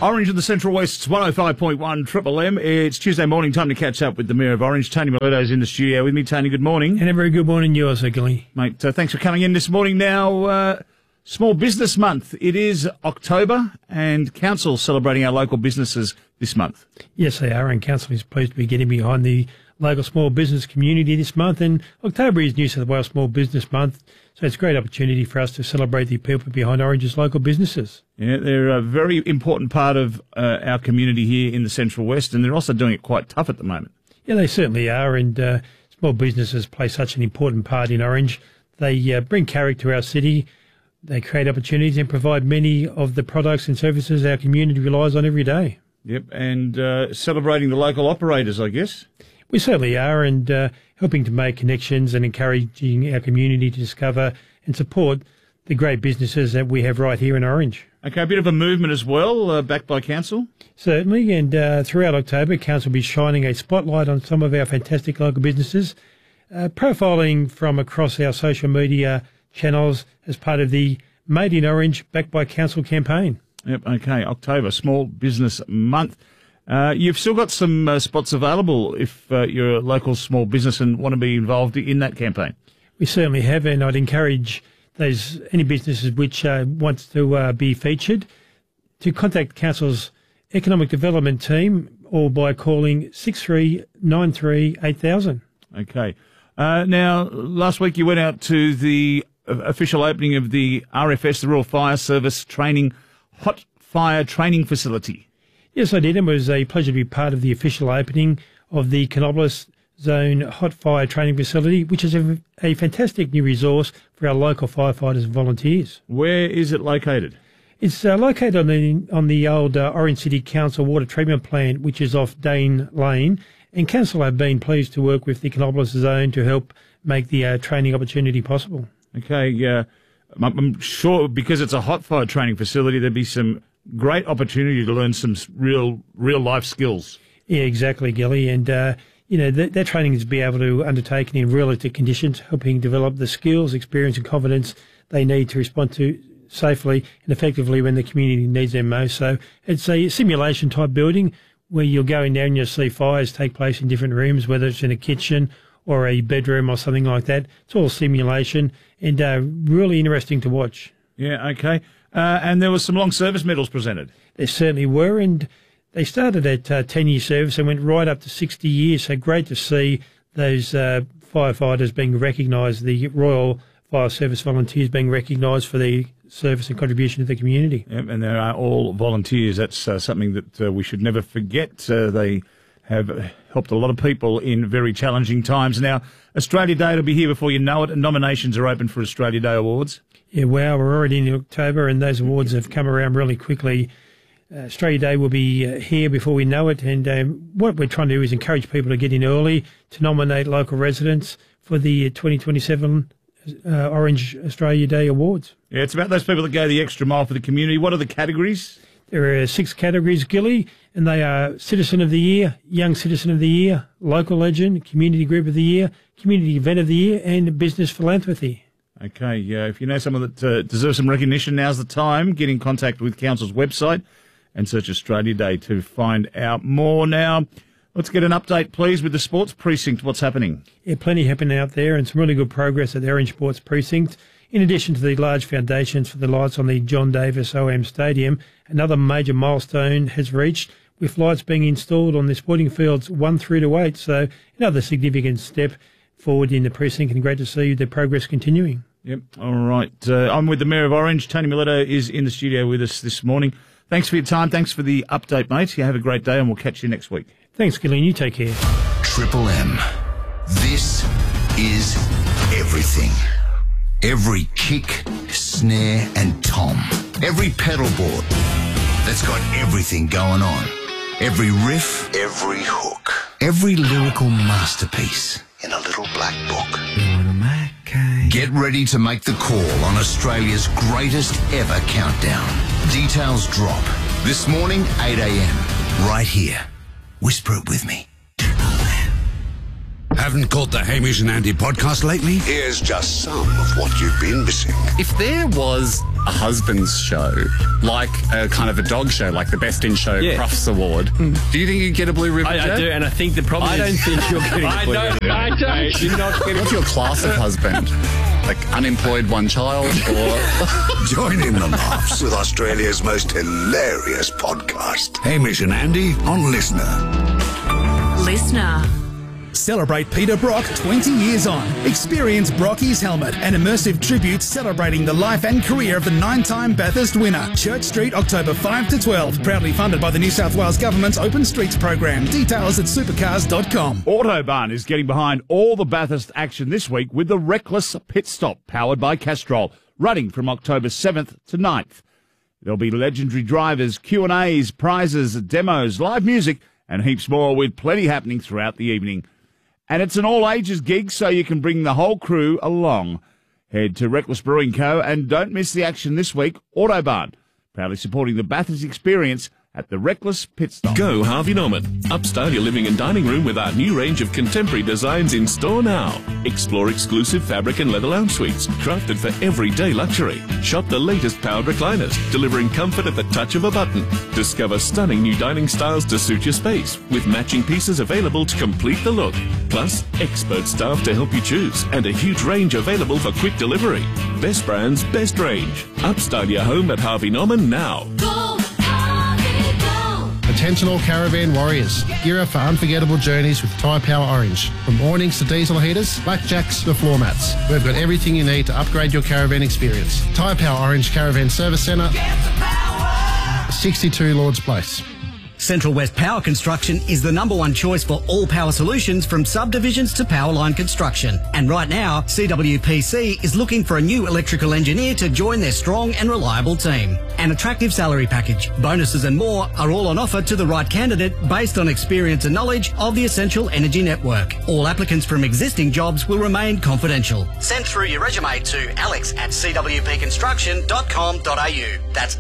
Orange in the Central West, it's 105.1 Triple M. It's Tuesday morning, time to catch up with the Mayor of Orange. Tony Miletto's in the studio with me. Tony, good morning. And a very good morning yours, Gilly. Mate, thanks for coming in this morning. Now, Small Business Month. It is October, and Council celebrating our local businesses this month. Yes, they are, and Council is pleased to be getting behind the local small business community this month. And October is New South Wales Small Business Month, so it's a great opportunity for us to celebrate the people behind Orange's local businesses. Yeah, they're a very important part of our community here in the Central West, and they're also doing it quite tough at the moment. Yeah, they certainly are, and small businesses play such an important part in Orange. They bring character to our city. They create opportunities and provide many of the products and services our community relies on every day. Yep, and celebrating the local operators, I guess. We certainly are, and helping to make connections and encouraging our community to discover and support the great businesses that we have right here in Orange. Okay, a bit of a movement as well, backed by Council. Certainly, and throughout October, Council will be shining a spotlight on some of our fantastic local businesses, profiling from across our social media channels as part of the Made in Orange, backed by Council campaign. Yep, okay, October, Small Business Month. You've still got some spots available if you're a local small business and want to be involved in that campaign. We certainly have, and I'd encourage any businesses which wants to be featured to contact Council's Economic Development Team or by calling 6393 8000. Okay. Now, last week you went out to the official opening of the RFS, the Rural Fire Service Hot Fire Training Facility. Yes, I did. It was a pleasure to be part of the official opening of the Canobolas Zone Hot Fire Training Facility, which is a fantastic new resource for our local firefighters and volunteers. Where is it located? It's located on the old Orange City Council water treatment plant, which is off Dane Lane, and Council have been pleased to work with the Canobolas Zone to help make the training opportunity possible. Okay, I'm sure because it's a hot fire training facility, there'd be some great opportunity to learn some real life skills. Yeah, exactly, Gilly. And, that training is to be able to undertake in realistic conditions, helping develop the skills, experience and confidence they need to respond to safely and effectively when the community needs them most. So it's a simulation type building where you'll go in there and you'll see fires take place in different rooms, whether it's in a kitchen or a bedroom or something like that. It's all simulation and really interesting to watch. Yeah, okay. And there were some long service medals presented. There certainly were, and they started at 10-year service and went right up to 60 years. So great to see those firefighters being recognised, the Royal Fire Service volunteers being recognised for their service and contribution to the community. Yep, and they are all volunteers. That's something that we should never forget. They have helped a lot of people in very challenging times. Now, Australia Day will be here before you know it, and nominations are open for Australia Day Awards. Yeah, wow, we're already in October, and those awards have come around really quickly. Australia Day will be here before we know it, and what we're trying to do is encourage people to get in early to nominate local residents for the 2027 Orange Australia Day Awards. Yeah, it's about those people that go the extra mile for the community. What are the categories? There are 6 categories, Gilly, and they are Citizen of the Year, Young Citizen of the Year, Local Legend, Community Group of the Year, Community Event of the Year, and Business Philanthropy. Okay, if you know someone that deserves some recognition, now's the time. Get in contact with Council's website and search Australia Day to find out more. Now, let's get an update, please, with the sports precinct. What's happening? Yeah, plenty happening out there and some really good progress at the Orange Sports Precinct. In addition to the large foundations for the lights on the John Davis OM Stadium, another major milestone has reached with lights being installed on the sporting fields 1 through to 8. So another significant step forward in the precinct, and great to see the progress continuing. Yep. All right. I'm with the Mayor of Orange. Tony Miletto is in the studio with us this morning. Thanks for your time. Thanks for the update, mate. You have a great day, and we'll catch you next week. Thanks, Gillian. You take care. Triple M. This is everything. Every kick, snare and tom. Every pedal board that's got everything going on. Every riff. Every hook. Every lyrical masterpiece in a little black book. Get ready to make the call on Australia's greatest ever countdown. Details drop this morning, 8 a.m. right here. Whisper it with me. Haven't caught the Hamish and Andy podcast lately? Here's just some of what you've been missing. If there was a husband's show, like a kind of a dog show, like the Best in Show Crufts Award, do you think you'd get a blue ribbon? I do, and I think the problem I don't think you're getting a blue ribbon. I don't. You're not getting. What's your class of husband? Like unemployed, one child, or... Join in the laughs with Australia's most hilarious podcast. Hamish and Andy on Listener. Listener. Celebrate Peter Brock 20 years on. Experience Brocky's Helmet, an immersive tribute celebrating the life and career of the 9-time Bathurst winner. Church Street, October 5 to 12. Proudly funded by the New South Wales Government's Open Streets program. Details at supercars.com. Autobahn is getting behind all the Bathurst action this week with the Reckless Pit Stop, powered by Castrol, running from October 7th to 9th. There'll be legendary drivers, Q&As, prizes, demos, live music, and heaps more, with plenty happening throughout the evening. And it's an all-ages gig, so you can bring the whole crew along. Head to Reckless Brewing Co. and don't miss the action this week. Autobahn, proudly supporting the Bathurst experience at the Reckless Pit Stop. Go Harvey Norman. Upstyle your living and dining room with our new range of contemporary designs in store now. Explore exclusive fabric and leather lounge suites, crafted for everyday luxury. Shop the latest powered recliners, delivering comfort at the touch of a button. Discover stunning new dining styles to suit your space, with matching pieces available to complete the look. Plus, expert staff to help you choose, and a huge range available for quick delivery. Best brands, best range. Upstyle your home at Harvey Norman now. Attention all caravan warriors. Gear up for unforgettable journeys with Tyre Power Orange. From awnings to diesel heaters, blackjacks to floor mats. We've got everything you need to upgrade your caravan experience. Tyre Power Orange Caravan Service Centre, 62 Lords Place. Central West Power Construction is the #1 choice for all power solutions, from subdivisions to power line construction. And right now, CWPC is looking for a new electrical engineer to join their strong and reliable team. An attractive salary package, bonuses and more are all on offer to the right candidate based on experience and knowledge of the essential energy network. All applicants from existing jobs will remain confidential. Send through your resume to alex@cwpconstruction.com.au. That's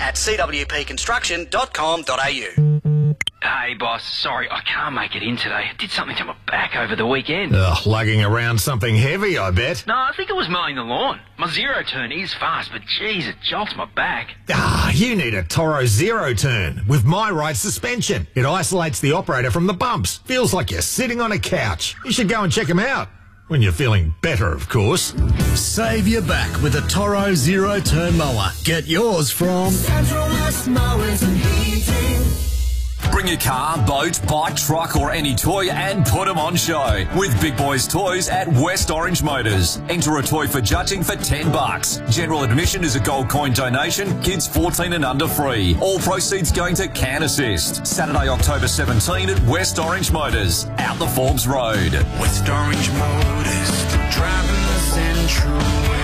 alex@cwpconstruction.com.au. Hey, boss. Sorry, I can't make it in today. I did something to my back over the weekend. Lugging around something heavy, I bet. No, I think it was mowing the lawn. My zero turn is fast, but geez, it jolts my back. You need a Toro Zero Turn with My Right suspension. It isolates the operator from the bumps. Feels like you're sitting on a couch. You should go and check them out. When you're feeling better, of course. Save your back with a Toro Zero Turn mower. Get yours from Central West Mowers and Heating. Bring your car, boat, bike, truck or any toy and put them on show with Big Boys Toys at West Orange Motors. Enter a toy for judging for $10. General admission is a gold coin donation. Kids 14 and under free. All proceeds going to Can Assist. Saturday, October 17 at West Orange Motors, out the Forbes Road. West Orange Motors, driving the Central.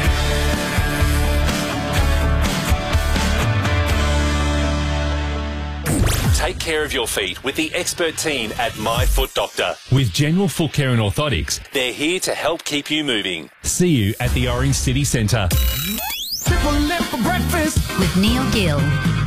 Take care of your feet with the expert team at My Foot Doctor. With General Foot Care and Orthotics, they're here to help keep you moving. See you at the Orange City Centre. Triple lip for breakfast with Neil Gill.